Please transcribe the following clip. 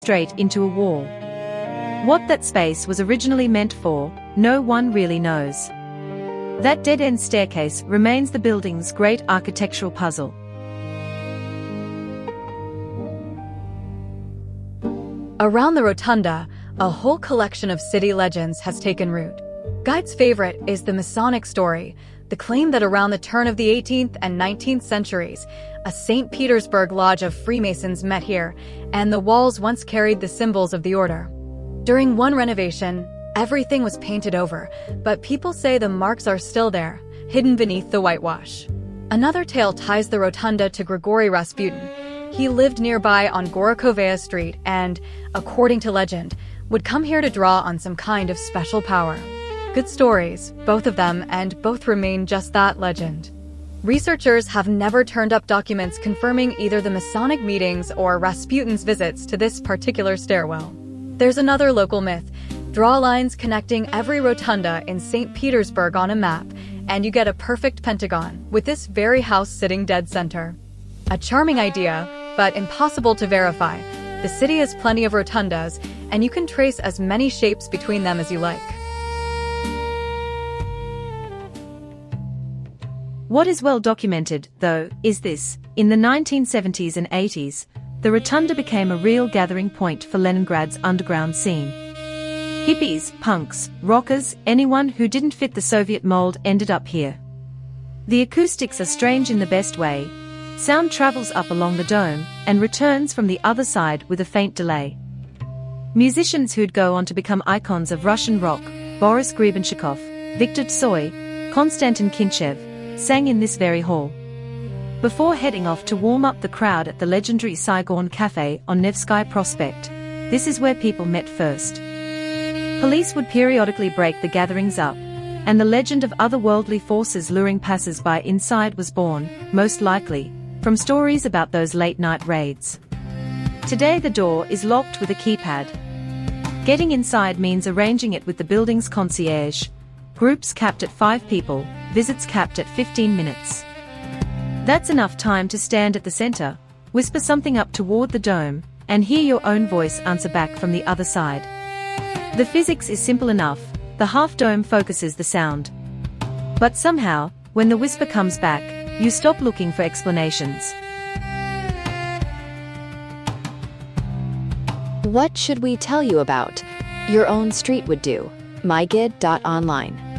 straight into a wall. What that space was originally meant for, no one really knows. That dead-end staircase remains the building's great architectural puzzle. Around the rotunda, a whole collection of city legends has taken root. Guide's favorite is the Masonic story, the claim that around the turn of the 18th and 19th centuries, a St. Petersburg lodge of Freemasons met here, and the walls once carried the symbols of the order. During one renovation, everything was painted over, but people say the marks are still there, hidden beneath the whitewash. Another tale ties the rotunda to Grigory Rasputin. He lived nearby on Gorokovaya Street and, according to legend, would come here to draw on some kind of special power. Good stories, both of them, and both remain just that, legend. Researchers have never turned up documents confirming either the Masonic meetings or Rasputin's visits to this particular stairwell. There's another local myth. Draw lines connecting every rotunda in St. Petersburg on a map, and you get a perfect pentagon, with this very house sitting dead center. A charming idea, but impossible to verify. The city has plenty of rotundas, and you can trace as many shapes between them as you like. What is well documented, though, is this. In the 1970s and 80s, the rotunda became a real gathering point for Leningrad's underground scene. Hippies, punks, rockers, anyone who didn't fit the Soviet mold ended up here. The acoustics are strange in the best way. Sound travels up along the dome and returns from the other side with a faint delay. Musicians who'd go on to become icons of Russian rock, Boris Grebenshchikov, Viktor Tsoi, Konstantin Kinchev, sang in this very hall. Before heading off to warm up the crowd at the legendary Saigon Cafe on Nevsky Prospect, this is where people met first. Police would periodically break the gatherings up, and the legend of otherworldly forces luring passers-by inside was born, most likely, from stories about those late-night raids. Today the door is locked with a keypad. Getting inside means arranging it with the building's concierge. Groups capped at 5 people, visits capped at 15 minutes. That's enough time to stand at the center, whisper something up toward the dome, and hear your own voice answer back from the other side. The physics is simple enough, the half-dome focuses the sound. But somehow, when the whisper comes back, you stop looking for explanations. What should we tell you about? Your own street would do. mygid.online